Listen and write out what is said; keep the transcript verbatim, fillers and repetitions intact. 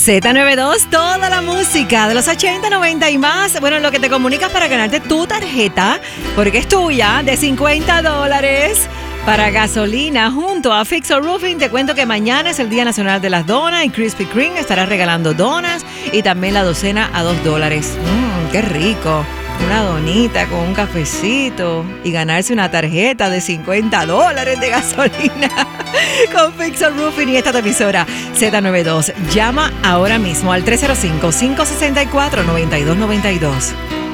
Z noventa y dos, toda la música de los ochenta, noventa y más. Bueno, lo que te comunicas para ganarte tu tarjeta, porque es tuya, de cincuenta dólares para gasolina junto a Fixer Roofing. Te cuento que mañana es el Día Nacional de las Donas y Krispy Kreme estará regalando donas y también la docena a dos dólares. Mmm, qué rico. Una donita con un cafecito y ganarse una tarjeta de cincuenta dólares de gasolina con Fixer Roofing y esta emisora Z noventa y dos. Llama ahora mismo al tres cero cinco, cinco seis cuatro, nueve dos nueve dos.